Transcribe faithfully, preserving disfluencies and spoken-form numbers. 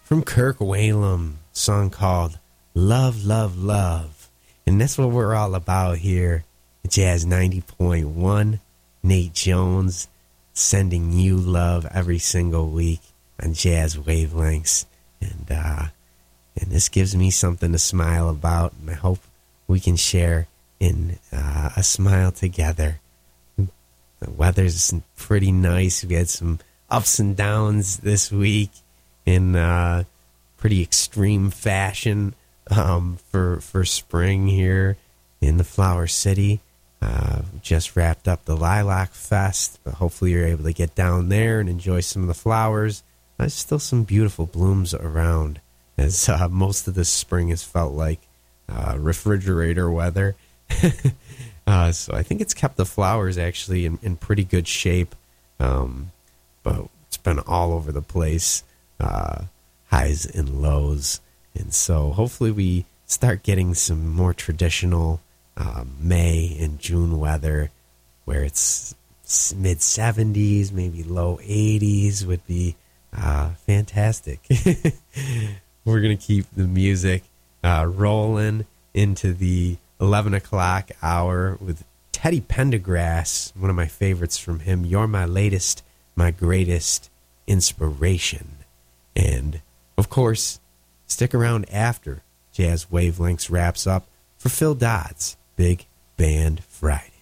from Kirk Whalum, song called Love, Love, Love. And that's what we're all about here at Jazz ninety point one. Nate Jones sending you love every single week on Jazz Wavelengths. And, uh, and this gives me something to smile about, and I hope we can share in uh, a smile together. The weather's pretty nice. We had some ups and downs this week in uh, pretty extreme fashion um, for for spring here in the Flower City. Uh, just wrapped up the Lilac Fest, but hopefully you're able to get down there and enjoy some of the flowers. There's still some beautiful blooms around, as uh, most of this spring has felt like uh, refrigerator weather. uh, so I think it's kept the flowers actually in, in pretty good shape, um, but it's been all over the place, uh, highs and lows. And so hopefully we start getting some more traditional uh, May and June weather where it's mid seventies, maybe low eighties would be uh, fantastic. We're going to keep the music uh, rolling into the eleven o'clock hour with Teddy Pendergrass, one of my favorites from him. You're my latest, my greatest inspiration. And, of course, stick around after Jazz Wavelengths wraps up for Phil Dodd's Big Band Friday.